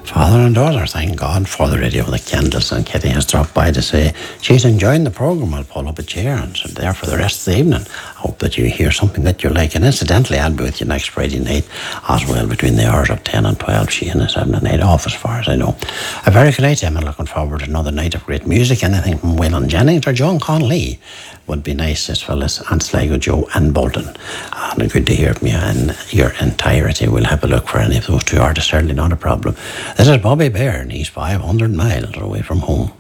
Father and daughter, thank God for the radio with the candles, and Kitty has dropped by to say she's enjoying the programme. I'll pull up a chair and sit there for the rest of the evening. I hope that you hear something that you like, and incidentally I'll be with you next Friday night as well, between the hours of 10 and 12. She and the 7 and 8 off, as far as I know. A very good night, Emma. Looking forward to another night of great music. Anything from Waylon Jennings or John Conlee would be nice, as well as Aunt Sligo, Joe and Bolton. And good to hear from you in your entirety. We'll have a look for any of those two artists, certainly not a problem. This is Bobby Bear, and he's 500 miles away from home.